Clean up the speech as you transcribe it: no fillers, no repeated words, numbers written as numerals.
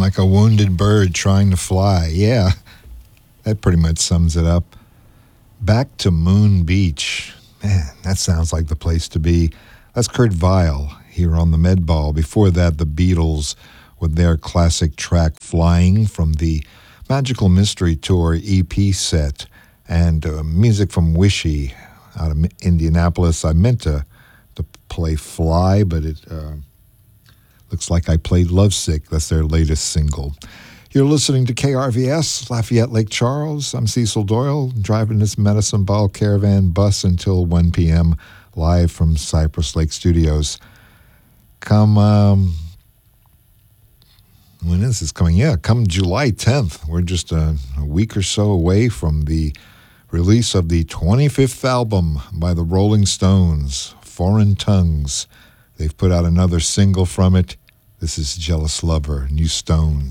like a wounded bird trying to fly. Yeah, that pretty much sums it up. Back to Moon Beach. Man, that sounds like the place to be. That's Kurt Weill here on the Med Ball. Before that, the Beatles with their classic track Flying from the Magical Mystery Tour EP set, and music from Wishy out of Indianapolis. I meant to play Fly, but it looks like I played Lovesick. That's their latest single. You're listening to KRVS, Lafayette Lake Charles. I'm Cecil Doyle, driving this Medicine Ball Caravan bus until 1 p.m., live from Cypress Lake Studios. When is this coming? Yeah, come July 10th. We're just a week or so away from the release of the 25th album by the Rolling Stones, Foreign Tongues. They've put out another single from it. This is Jealous Lover, New Stones.